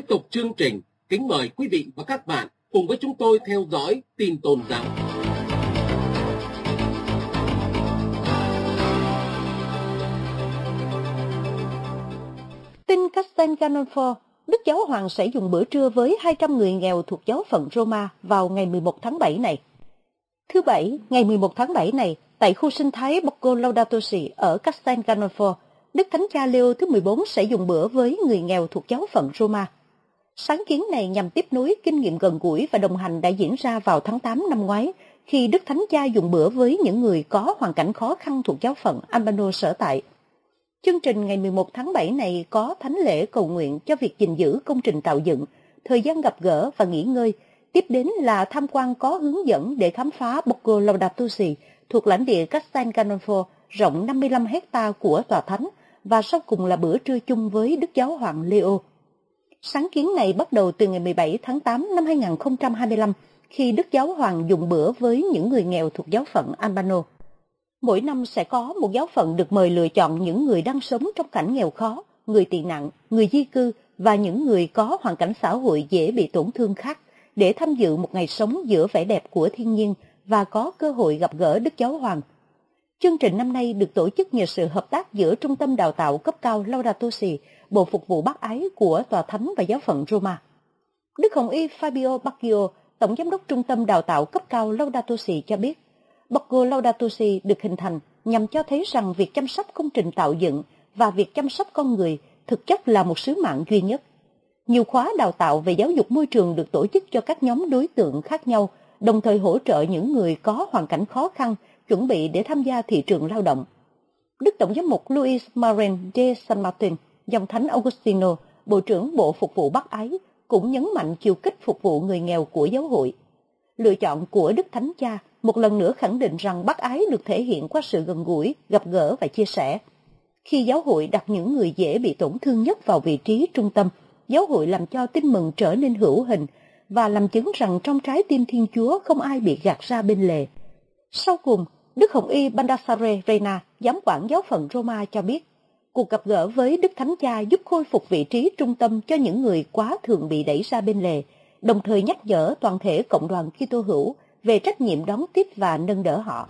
tục chương trình, kính mời quý vị và các bạn cùng với chúng tôi theo dõi tin tôn giáo. Tin Castel Gandolfo, Đức Giáo Hoàng sẽ dùng bữa trưa với 200 người nghèo thuộc giáo phận Roma vào ngày 11 tháng 7 này. Thứ Bảy, ngày 11 tháng 7 này, tại khu sinh thái Borgo Laudato Si ở Castel Gandolfo, Đức Thánh Cha Leo thứ 14 sẽ dùng bữa với người nghèo thuộc giáo phận Roma. Sáng kiến này nhằm tiếp nối kinh nghiệm gần gũi và đồng hành đã diễn ra vào tháng 8 năm ngoái, khi Đức Thánh Cha dùng bữa với những người có hoàn cảnh khó khăn thuộc giáo phận Albano sở tại. Chương trình ngày 11 tháng 7 này có thánh lễ cầu nguyện cho việc gìn giữ công trình tạo dựng, thời gian gặp gỡ và nghỉ ngơi, tiếp đến là tham quan có hướng dẫn để khám phá Borgo Laudato Si thuộc lãnh địa Castel Gandolfo rộng 55 hecta của tòa thánh, và sau cùng là bữa trưa chung với Đức Giáo Hoàng Leo. Sáng kiến này bắt đầu từ ngày 17 tháng 8 năm 2025, khi Đức Giáo Hoàng dùng bữa với những người nghèo thuộc giáo phận Albano. Mỗi năm sẽ có một giáo phận được mời lựa chọn những người đang sống trong cảnh nghèo khó, người tị nạn, người di cư và những người có hoàn cảnh xã hội dễ bị tổn thương khác để tham dự một ngày sống giữa vẻ đẹp của thiên nhiên và có cơ hội gặp gỡ Đức Giáo Hoàng. Chương trình năm nay được tổ chức nhờ sự hợp tác giữa Trung tâm Đào tạo cấp cao Laudato Si, Bộ Phục vụ Bác Ái của Tòa Thánh và Giáo phận Roma. Đức Hồng Y Fabio Bacchio, Tổng Giám đốc Trung tâm Đào tạo cấp cao Laudato Si cho biết, Borgo Laudato Si được hình thành nhằm cho thấy rằng việc chăm sóc công trình tạo dựng và việc chăm sóc con người thực chất là một sứ mạng duy nhất. Nhiều khóa đào tạo về giáo dục môi trường được tổ chức cho các nhóm đối tượng khác nhau, đồng thời hỗ trợ những người có hoàn cảnh khó khăn chuẩn bị để tham gia thị trường lao động. Đức Tổng giám mục Luis Marin de San Martin, dòng thánh Augustino, Bộ trưởng Bộ Phục vụ Bác Ái, cũng nhấn mạnh chiều kích phục vụ người nghèo của giáo hội. Lựa chọn của Đức Thánh Cha một lần nữa khẳng định rằng bác ái được thể hiện qua sự gần gũi, gặp gỡ và chia sẻ. Khi giáo hội đặt những người dễ bị tổn thương nhất vào vị trí trung tâm, giáo hội làm cho tin mừng trở nên hữu hình và làm chứng rằng trong trái tim Thiên Chúa không ai bị gạt ra bên lề. Sau cùng, Đức Hồng Y Baldassare Reina, giám quản giáo phận Roma cho biết, cuộc gặp gỡ với Đức Thánh Cha giúp khôi phục vị trí trung tâm cho những người quá thường bị đẩy ra bên lề, đồng thời nhắc nhở toàn thể cộng đoàn Kitô hữu về trách nhiệm đón tiếp và nâng đỡ họ.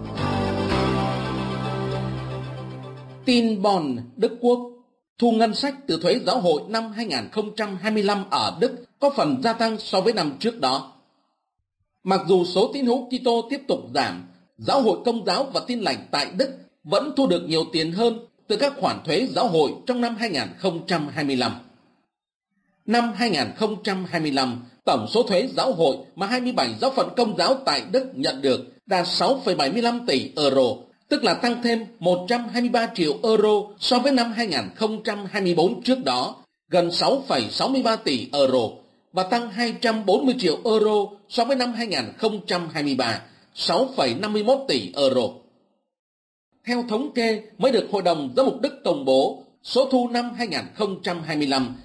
Tin Bonn, Đức Quốc. Thu ngân sách từ thuế giáo hội năm 2025 ở Đức có phần gia tăng so với năm trước đó. Mặc dù số tín hữu Kitô tiếp tục giảm, giáo hội Công giáo và Tin lành tại Đức vẫn thu được nhiều tiền hơn từ các khoản thuế giáo hội trong năm 2025. Năm 2025, tổng số thuế giáo hội mà 27 giáo phận Công giáo tại Đức nhận được đạt 6,75 tỷ euro, tức là tăng thêm 123 triệu euro so với năm 2024 trước đó, gần 6,63 tỷ euro, và tăng 240 triệu euro so với năm 2023, 6,51 tỷ euro. Theo thống kê mới được Hội đồng Giám mục Đức công bố, số thu năm 2025